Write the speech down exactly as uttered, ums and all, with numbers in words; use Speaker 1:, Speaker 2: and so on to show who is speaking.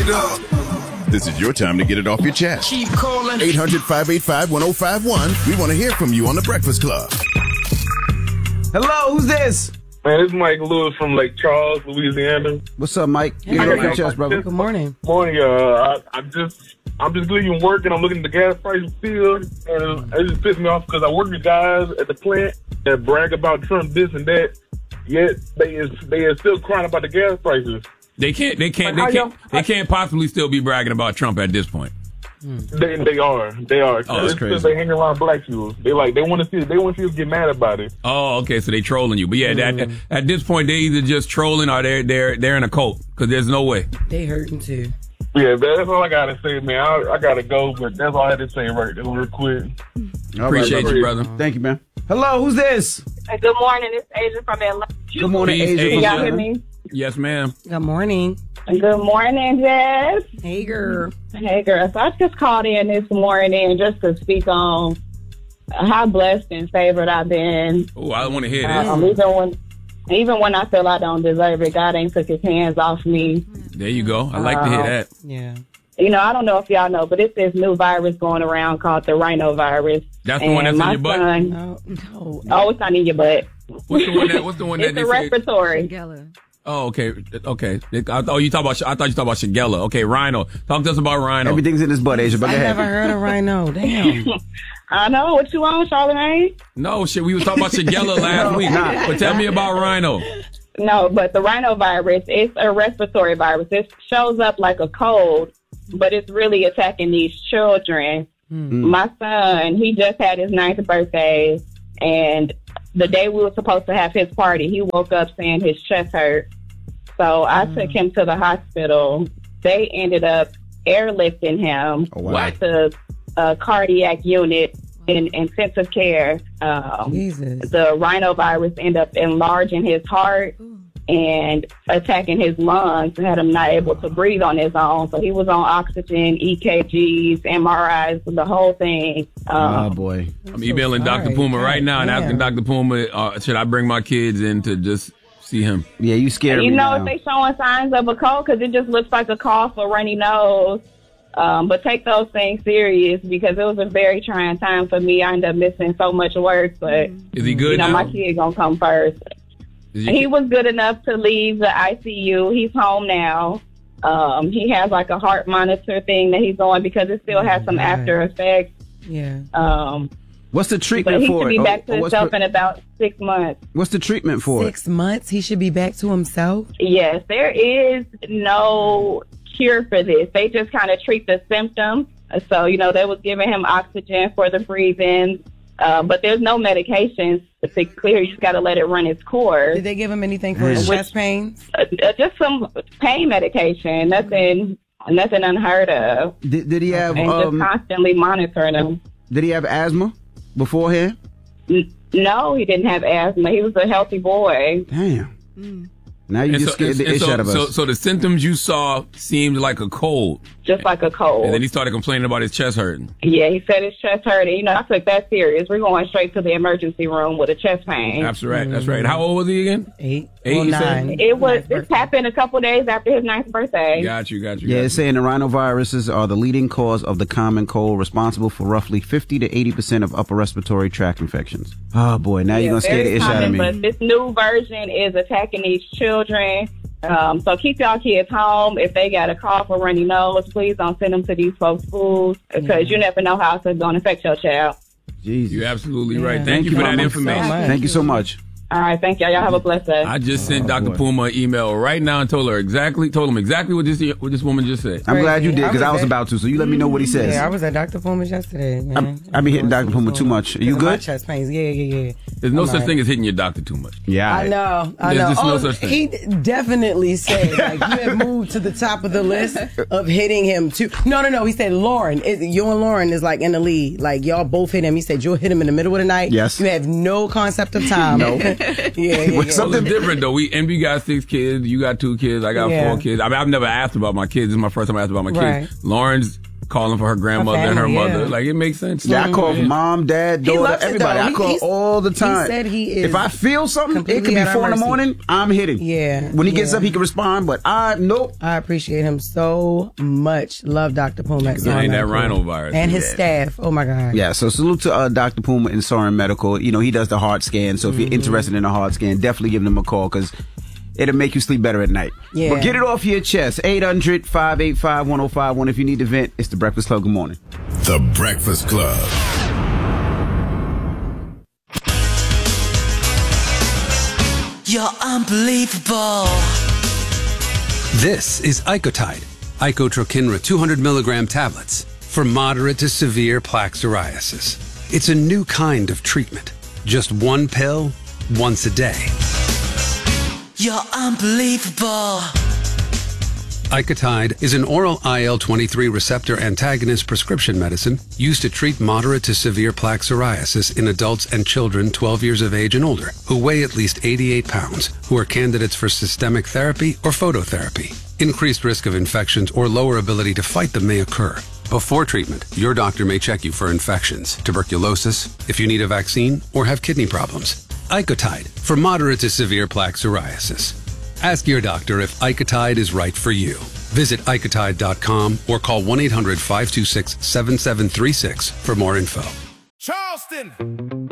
Speaker 1: it up. This is your time to get it off your chest.
Speaker 2: Keep calling.
Speaker 1: eight hundred, five eight five, one oh five one. We want to hear from you on The Breakfast Club.
Speaker 3: Hello, who's this?
Speaker 4: Man, this is Mike Lewis from Lake Charles, Louisiana.
Speaker 3: What's up, Mike?
Speaker 4: Hey,
Speaker 3: Get it off
Speaker 4: Mike.
Speaker 3: your chest, brother.
Speaker 5: Good morning.
Speaker 4: Morning, uh, I, I just, I'm just leaving work and I'm looking at the gas prices still, and it just pisses me off because I work with guys at the plant that brag about Trump this and that, yet they is they are still crying about the gas prices.
Speaker 6: They can't. They can't.
Speaker 4: Like,
Speaker 6: They
Speaker 4: how
Speaker 6: can't. They can't possibly still be bragging about Trump at this point.
Speaker 4: They they are they are.
Speaker 6: Oh, that's
Speaker 4: It's
Speaker 6: crazy.
Speaker 4: because they hang around black people. They like they want to see they want you to get mad about it.
Speaker 6: Oh, okay. So they trolling you, but yeah, that, at this point they either just trolling or they're they're they're in a cult because there's no way.
Speaker 5: They hurting too.
Speaker 4: Yeah, that's all I gotta say, man. I, I gotta go, but that's all I had to say right there, real quick.
Speaker 3: All
Speaker 6: Appreciate
Speaker 3: right,
Speaker 6: you, brother.
Speaker 3: Thank you, man. Hello, who's this?
Speaker 7: Good morning. It's Asia from Atlanta.
Speaker 3: Good morning,
Speaker 6: Peace,
Speaker 3: Asia.
Speaker 6: Asia.
Speaker 7: Can y'all hear me?
Speaker 6: Yes, ma'am.
Speaker 5: Good morning.
Speaker 7: Good morning, Jess.
Speaker 5: Hey, girl.
Speaker 7: Hey, girl. So I just called in this morning just to speak on how blessed and favored I've been.
Speaker 6: Oh, I want to hear this.
Speaker 7: Um, even when, even when I feel I don't deserve it, God ain't took His hands off me.
Speaker 6: There you go. I like to hear that.
Speaker 5: Yeah.
Speaker 7: You know, I don't know if y'all know, but it's this new virus going around called the rhinovirus.
Speaker 6: That's the one that's
Speaker 7: And
Speaker 6: in
Speaker 7: my
Speaker 6: your butt?
Speaker 7: son-
Speaker 5: No, no.
Speaker 7: Oh, it's not in your butt.
Speaker 6: What's the one that? What's the one that
Speaker 7: It's
Speaker 6: they
Speaker 7: a
Speaker 6: say?
Speaker 7: respiratory.
Speaker 6: Oh, okay, okay. I thought you talk about. I thought you talk about Shigella. Okay, Rhino. Talk to us about Rhino.
Speaker 3: Everything's in his butt, Asia. But go
Speaker 5: I
Speaker 3: ahead.
Speaker 5: never heard of rhino. Damn.
Speaker 7: I know. What you on, Charlamagne?
Speaker 6: No shit. We was talking about Shigella last week.
Speaker 3: Nah.
Speaker 6: But tell me about Rhino.
Speaker 7: No, but the rhinovirus, it's a respiratory virus. It shows up like a cold, but it's really attacking these children.
Speaker 3: Mm.
Speaker 7: My son, he just had his ninth birthday, and the day we were supposed to have his party, he woke up saying his chest hurt. So I
Speaker 3: Mm.
Speaker 7: took him to the hospital. They ended up airlifting him
Speaker 3: Oh, wow.
Speaker 7: to the uh, cardiac unit in intensive care. Um,
Speaker 5: Jesus.
Speaker 7: the rhinovirus ended up enlarging his heart and attacking his lungs and had him not able to breathe on his own. So he was on oxygen, E K Gs, M R Is, the whole thing. Um,
Speaker 3: Oh, boy.
Speaker 6: I'm emailing Doctor
Speaker 5: sorry.
Speaker 6: Puma right now and
Speaker 5: Yeah.
Speaker 6: asking Doctor Puma, uh, should I bring my kids in to just see him?
Speaker 3: Yeah, you scared
Speaker 7: you
Speaker 3: me
Speaker 7: know,
Speaker 3: now.
Speaker 7: if they showing signs of a cold, because it just looks like a cough or runny nose. Um, but take those things serious because it was a very trying time for me. I ended up missing so much work, but
Speaker 6: Is he good
Speaker 7: you know,
Speaker 6: now?
Speaker 7: my kid gonna come first.
Speaker 6: Is
Speaker 7: He was good enough to leave the I C U. He's home now. Um, he has like a heart monitor thing that he's on because it still has some
Speaker 5: Right.
Speaker 7: after effects.
Speaker 5: Yeah.
Speaker 7: Um,
Speaker 3: What's the
Speaker 7: but
Speaker 3: treatment
Speaker 7: he
Speaker 3: for
Speaker 7: should
Speaker 3: it?
Speaker 7: be
Speaker 3: Oh,
Speaker 7: back to
Speaker 3: oh, what's,
Speaker 7: himself
Speaker 3: the,
Speaker 7: in about six months.
Speaker 3: what's the treatment for
Speaker 5: Six months. He should be back to himself.
Speaker 7: Yes, there is no cure for this. They just kind of treat the symptoms. So, you know, they was giving him oxygen for the breathing, uh, but there's no medications to clear. You just got to let it run its course.
Speaker 5: Did they give him anything for his
Speaker 3: Mm.
Speaker 5: chest pains?
Speaker 7: Uh, uh, just some pain medication, nothing, nothing unheard of,
Speaker 3: it? Did, did he have
Speaker 7: and
Speaker 3: um?
Speaker 7: just constantly monitoring him.
Speaker 3: Did he have asthma beforehand?
Speaker 7: N- No, he didn't have asthma. He was a healthy boy.
Speaker 3: Damn. Now you
Speaker 6: And
Speaker 3: just
Speaker 6: so,
Speaker 3: scared the
Speaker 6: and
Speaker 3: ish
Speaker 6: so,
Speaker 3: out of us.
Speaker 6: so, so the symptoms you saw seemed like a cold,
Speaker 7: Just like a cold.
Speaker 6: and then he started complaining about his chest hurting.
Speaker 7: Yeah, he said his chest hurting. You know, I took that serious. We're going straight to the emergency room with a chest pain.
Speaker 6: That's right. That's right. How old was he again?
Speaker 5: Eight.
Speaker 6: Eight,
Speaker 5: Or
Speaker 6: you said?
Speaker 5: nine.
Speaker 7: It was. This happened a couple days after his ninth birthday.
Speaker 6: Got you. Got you.
Speaker 3: Yeah,
Speaker 6: got
Speaker 3: it's
Speaker 6: you.
Speaker 3: saying the rhinoviruses are the leading cause of the common cold, responsible for roughly fifty to eighty percent of upper respiratory tract infections. Oh boy, now
Speaker 7: Yeah,
Speaker 3: you're gonna scare the
Speaker 7: very
Speaker 3: ish out of
Speaker 7: common,
Speaker 3: me.
Speaker 7: But this new version is attacking these children. Um, so keep y'all kids home. If they got a cough or runny nose, please don't send them to these folks' schools because you never know how it's going to affect your child.
Speaker 3: Jesus.
Speaker 6: You're absolutely
Speaker 5: Yeah.
Speaker 6: right. Thank,
Speaker 3: Thank
Speaker 6: you
Speaker 3: you,
Speaker 6: for that
Speaker 3: Mama.
Speaker 6: information.
Speaker 5: So much.
Speaker 3: Thank you so much.
Speaker 7: All right, thank y'all. Y'all have a blessed day.
Speaker 6: I just sent
Speaker 3: Oh,
Speaker 6: Doctor
Speaker 3: boy.
Speaker 6: Puma an email right now and told her exactly, told him exactly what this what this woman just said.
Speaker 3: I'm glad you
Speaker 5: Crazy.
Speaker 3: did because
Speaker 5: I
Speaker 3: I
Speaker 5: was
Speaker 3: was
Speaker 5: at-
Speaker 3: about to. So you let me know what he says.
Speaker 5: Yeah, I was at Doctor Puma's yesterday, man.
Speaker 3: I'm- I be hitting Doctor Puma too much. Are you
Speaker 5: Because of my
Speaker 3: good?
Speaker 5: chest pains. Yeah, yeah, yeah.
Speaker 6: There's no
Speaker 5: I'm
Speaker 6: such
Speaker 5: all
Speaker 6: thing
Speaker 5: right.
Speaker 6: as hitting your doctor too much.
Speaker 3: Yeah.
Speaker 5: I know, I
Speaker 6: There's
Speaker 5: know.
Speaker 6: just no
Speaker 5: Oh,
Speaker 6: such thing.
Speaker 5: he definitely said like you have moved to the top of the list of hitting him too. No, no, no. He said Lauren, it, you and Lauren is like in the lead. Like y'all both hit him. He said you'll hit him in the middle of the night.
Speaker 3: Yes.
Speaker 5: You have no concept of time.
Speaker 3: No.
Speaker 5: yeah, yeah, yeah.
Speaker 3: What's
Speaker 6: Well, it's
Speaker 3: something-
Speaker 6: different though. We and we got six kids. You got two kids. I got
Speaker 5: Yeah.
Speaker 6: four kids. I mean, I've never asked about my kids. This is my first time I asked about my kids.
Speaker 5: Right.
Speaker 6: Lauren's calling for her grandmother and her
Speaker 5: family,
Speaker 6: mother.
Speaker 5: yeah.
Speaker 6: Like, it makes sense.
Speaker 3: Yeah, I call
Speaker 6: Yeah.
Speaker 3: mom, dad,
Speaker 5: He
Speaker 3: daughter,
Speaker 5: loves it,
Speaker 3: everybody.
Speaker 5: though.
Speaker 3: I
Speaker 5: He-
Speaker 3: call
Speaker 5: he's-
Speaker 3: all the
Speaker 5: he
Speaker 3: time.
Speaker 5: said he is
Speaker 3: If I feel something, it
Speaker 5: completely
Speaker 3: could be
Speaker 5: at our
Speaker 3: four in the
Speaker 5: mercy.
Speaker 3: morning. I'm hitting.
Speaker 5: Yeah,
Speaker 3: When he gets
Speaker 5: yeah.
Speaker 3: up, he can respond. But I nope.
Speaker 5: I appreciate him so much. Love Doctor Puma. at
Speaker 6: Ain't
Speaker 5: Soren
Speaker 6: that
Speaker 5: Medical.
Speaker 6: rhinovirus.
Speaker 5: And his staff. Oh my God.
Speaker 3: Yeah, so salute to uh, Doctor Puma in Soren Medical. You know, he does the heart scan. So if you're interested in a heart scan, definitely give them a call because it'll make you sleep better at night.
Speaker 5: Yeah.
Speaker 3: But get it off your chest. eight hundred, five eight five, one oh five one. If you need to vent, it's The Breakfast Club. Good morning.
Speaker 1: The Breakfast Club.
Speaker 2: You're unbelievable.
Speaker 8: This is Icotide, Icotrokinra two hundred milligram tablets for moderate to severe plaque psoriasis. It's a new kind of treatment. Just one pill, once a day.
Speaker 2: You're unbelievable.
Speaker 8: Icotide is an oral I L twenty-three receptor antagonist prescription medicine used to treat moderate to severe plaque psoriasis in adults and children twelve years of age and older who weigh at least eighty-eight pounds, who are candidates for systemic therapy or phototherapy. Increased risk of infections or lower ability to fight them may occur. Before treatment, your doctor may check you for infections, tuberculosis, if you need a vaccine, or have kidney problems. Icotide for moderate to severe plaque psoriasis. Ask your doctor if Icotide is right for you. Visit icotide dot com or call one eight hundred, five two six, seven seven three six for more info.
Speaker 1: Charleston.